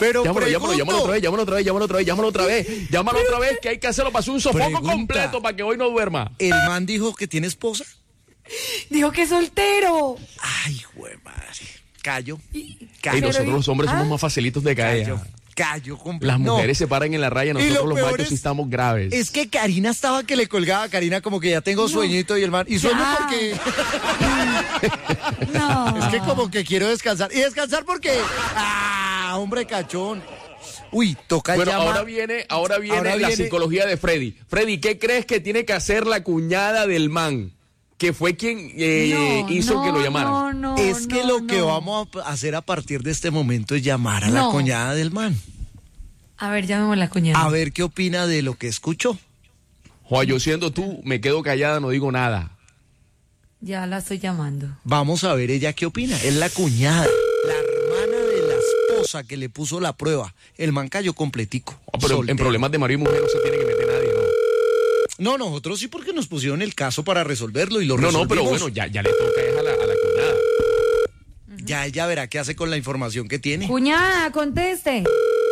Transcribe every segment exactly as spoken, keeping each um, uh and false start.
Pero llámalo, llámalo, llámalo otra vez, llámalo otra vez, llámalo otra vez, llámalo otra vez, llámalo otra vez, que hay que hacerlo para hacer un sofoco Pregunta. completo para que hoy no duerma. ¿El man dijo que tiene esposa? Dijo que es soltero. Ay, güey, madre. Callo. Y Callo. nosotros los hombres ¿Ah? somos más facilitos de caer. Callo. Callo completo. Las mujeres No. se paran en la raya, Y nosotros lo los peor machos es- sí estamos graves. Es que Karina estaba que le colgaba. Karina como que ya tengo sueñito y el man... Y sueño Ya. porque... No. Es que como que quiero descansar. ¿Y descansar porque Ah, hombre cachón. Uy, toca Bueno, llamar. ahora viene, ahora viene Ahora la viene- psicología de Freddy. Freddy, ¿qué crees que tiene que hacer la cuñada del man? Que fue quien eh, No, hizo no, que lo llamaran. No, no, Es que no, lo que no. vamos a hacer a partir de este momento es llamar a la No. cuñada del man. A ver, llamemos a la cuñada. A ver qué opina de lo que escuchó. Joa, yo siendo tú, me quedo callada, no digo nada. Ya la estoy llamando. Vamos a ver ella qué opina. Es la cuñada, la hermana de la esposa que le puso la prueba. El man cayó completico. Ah, pero en soltero. problemas de marido y mujer no se tiene que meter nadie, ¿no? No, nosotros sí porque nos pusieron el caso para resolverlo y lo No, no, resolvimos. pero bueno, ya, ya le toca es a la, a la cuñada. Ya ella verá qué hace con la información que tiene. Cuñada, conteste.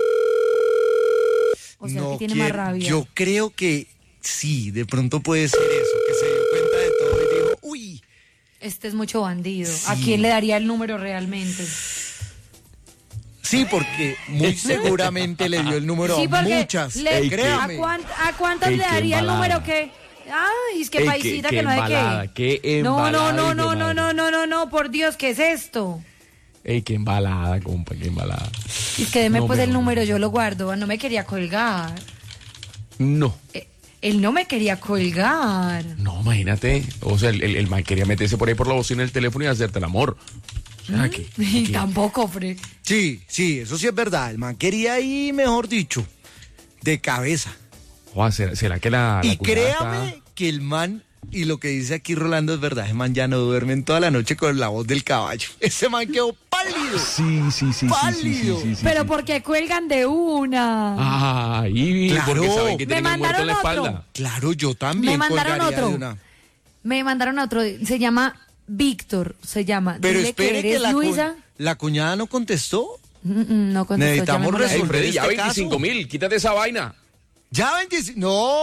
O sea, No que tiene quiero- más rabia. Yo creo que sí, de pronto puede ser eso, que se dio cuenta de todo y dijo, uy, Este es mucho bandido. ¿A Sí. quién le daría el número realmente? sí, porque muy seguramente le dio el número Sí, a porque muchas. le- Ey, ¿a, créame. cuánt- a cuántas Ey, le qué daría el embalada. número que? Ay, es que Ey, qué- paisita qué que no hay embalada, que. qué No, no, embalada, no, hijo no, de no, madre. no, no, no, no, por Dios, ¿qué es esto? Ey, qué embalada, compa, qué embalada. Es que deme No, pues pero- el número, yo lo guardo. No me quería colgar. No, Eh, Él no me quería colgar. no, imagínate. O sea, el, el, el man quería meterse por ahí por la bocina del teléfono y hacerte el amor. O sea, que... Y que- tampoco, Fred. Sí, sí, eso sí es verdad. El man quería ir, mejor dicho, de cabeza. Joa, ¿será, será que la, la Y cuñada créame está- que el man, y lo que dice aquí Rolando es verdad, ese man ya no duerme en toda la noche con la voz del caballo. Ese man quedó pálido. Sí, sí, sí, sí, sí, Pálido. sí, sí, sí, Pero sí. porque cuelgan de una. Ay, Claro. porque saben que Me tienen el muerto en la mandaron espalda. otro. Claro, yo también Me mandaron colgaría otro. de una. Me mandaron a otro. Se llama Víctor. Se llama. Pero Dile espere que que, eres la, cu- Luisa. la cuñada no contestó. Mm, mm, no contestó. Necesitamos llamémosla. Ey, resolver Freddy, ya este veinticinco mil, quítate esa vaina. Ya veinticinco. No,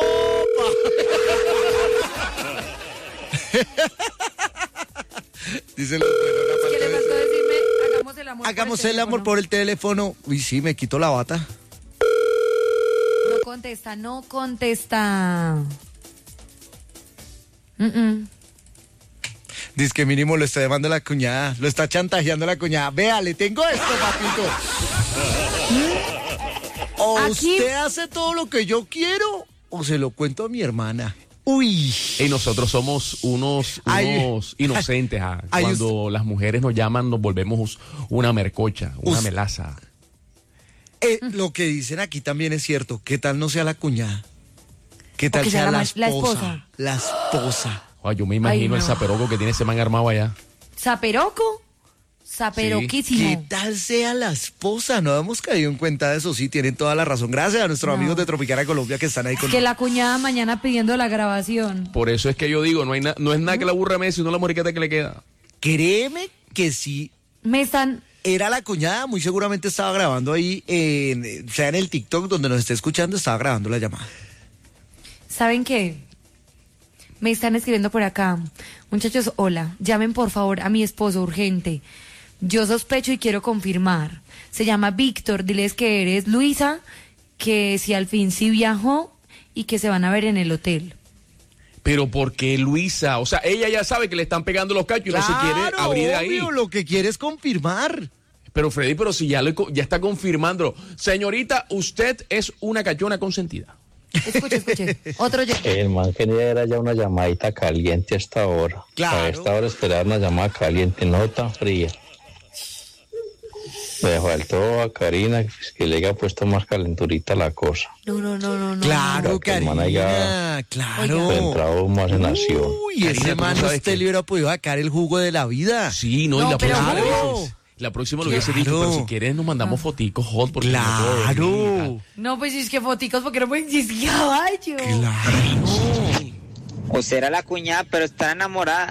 pa. Dicen los buenos, la ¿Qué le falta faltó de- decirme? Hagamos el amor. Hagamos por el amor teléfono. por el teléfono. Uy, sí, me quito la bata. No contesta, no contesta. Mm, mm. Dice que mínimo lo está llamando la cuñada, lo está chantajeando la cuñada. Vea, le tengo esto, papito. O Aquí- usted hace todo lo que yo quiero, o se lo cuento a mi hermana. Uy. Y nosotros somos unos, Ay. unos inocentes. ah. Ay, Cuando las mujeres nos llaman, nos volvemos una mercocha, una Us- melaza. Eh, lo que dicen aquí también es cierto. ¿Qué tal no sea la cuñada? ¿Qué tal que sea sea la la esposa? ma- la esposa. La esposa. Ay, yo me imagino Ay, el no. zaperoco que tiene ese man armado allá. ¿Zaperoco? Zaperoquísimo. ¿Qué tal sea la esposa? No hemos caído en cuenta de eso. Sí, tienen toda la razón. Gracias a nuestros No. amigos de Tropicana Colombia que están ahí con Que la cuñada mañana pidiendo la grabación. Por eso es que yo digo, no hay na- no es nada que la burra me sino la moriqueta que le queda. Créeme que sí. Me están. Era la cuñada, muy seguramente estaba grabando ahí, en, sea en el TikTok donde nos esté escuchando, estaba grabando la llamada. ¿Saben qué? Me están escribiendo por acá. Muchachos, hola. Llamen por favor a mi esposo urgente. Yo sospecho y quiero confirmar. Se llama Víctor. Diles que eres Luisa, que si al fin sí viajó y que se van a ver en el hotel. Pero porque Luisa, o sea, ella ya sabe que le están pegando los cachos y no se quiere abrir de ahí. obvio, lo que quiere es confirmar. Pero Freddy, pero si ya, lo, ya está confirmándolo. Señorita, usted es una cachona consentida. Escuche, escuche. Otro ya. El man quería era ya una llamadita caliente a esta hora. Claro. A esta hora esperar una llamada caliente, no tan fría. Le faltó a Karina que le haya puesto más calenturita la cosa. No, no, no, no, no. Claro, Porque el man Karina, haya claro. entrado más en acción. Uy, Karina, ese tú no man sabes usted que- le hubiera podido sacar el jugo de la vida. Sí, no, No, y la pero próxima, le claro. hubiese- la próxima lo hubiese dicho, Claro. pero si quieres nos mandamos foticos hot porque no puedo dormir y Claro, tal. No, pues es que foticos porque no pueden decir caballo. claro. O será la cuñada, pero está enamorada.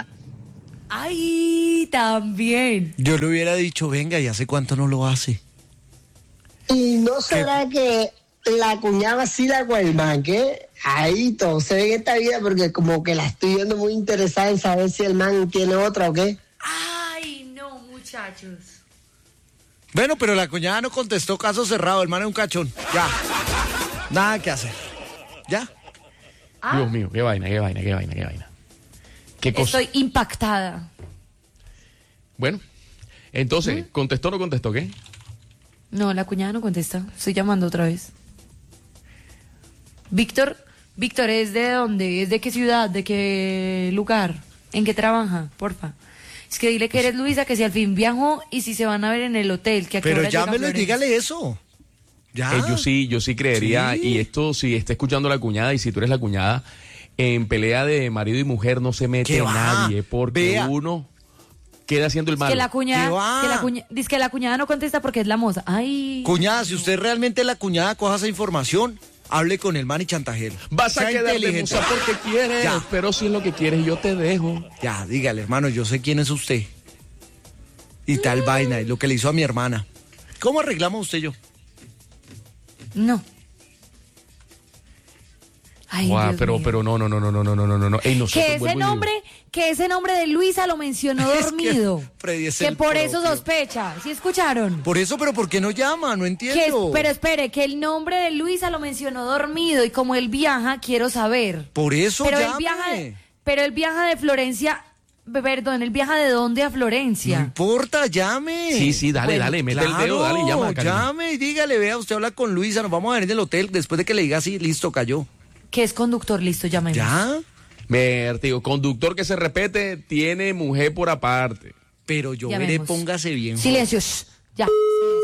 Ay, también. Yo le hubiera dicho, venga, ¿y hace cuánto no lo hace? ¿Y no será que la cuñada sí la man, que ahí todo se ve en esta vida porque como que la estoy viendo muy interesada en saber si el man tiene otra o qué? Ay, no, muchachos. Bueno, pero la cuñada no contestó, caso cerrado, el man es un cachón. Ya. Nada que hacer. Ya. Ah, Dios mío, qué vaina, qué vaina, qué vaina, qué vaina. ¿Qué cosa? estoy impactada. Bueno, entonces, ¿contestó o no contestó qué? No, la cuñada no contesta. Estoy llamando otra vez. Víctor, Víctor, ¿es de dónde? ¿Es de qué ciudad? ¿De qué lugar? ¿En qué trabaja? Porfa. Es que dile que eres Luisa, que si al fin viajó y si se van a ver en el hotel. Que a qué Pero hora llega llámelo y Florencia. dígale eso. Ya. Eh, yo sí, yo sí creería, Sí. y esto si está escuchando la cuñada, y si tú eres la cuñada, en pelea de marido y mujer no se mete ¿Qué va? nadie, porque Vea. uno queda haciendo el Es malo. que la cuñada, ¿Qué va? que la cuña- dice que la cuñada no contesta porque es la moza. Ay. Cuñada, si usted realmente es la cuñada, coja esa información, hable con el man y chantajero. Vas a Sea quedar de inteligente. musa porque quieres, Ya. pero si es lo que quieres, yo te dejo. Ya, dígale, hermano, yo sé quién es usted. Y tal vaina, y lo que le hizo a mi hermana. ¿Cómo arreglamos usted y yo? No. Ay, Guau, Dios pero, mío. pero no, no, no, no, no, no, no, no, no, no. Ey, nosotros, Que ese vuelvo y digo, nombre, que ese nombre de Luisa lo mencionó Es que dormido. Freddy es que el por eso propio. sospecha. ¿Sí escucharon? Por eso, pero ¿por qué no llama? No Que, entiendo. pero espere, que el nombre de Luisa lo mencionó dormido y como él viaja, quiero saber. Por eso Pero él llame. viaja, de, pero él viaja de Florencia, perdón, él viaja de dónde a No Florencia. importa, llame. Sí, sí, dale, Bueno, dale, mete el dedo, dale, y llama, Karina. llame y dígale, vea, usted habla con Luisa, nos vamos a ver en el hotel, después de que le diga así, listo, cayó. Que es conductor, listo, llamemos. ¿Ya? Ver, te digo, conductor que se repete tiene mujer por aparte. Pero yo Llamemos. veré, póngase bien. Silencio, shh, ya.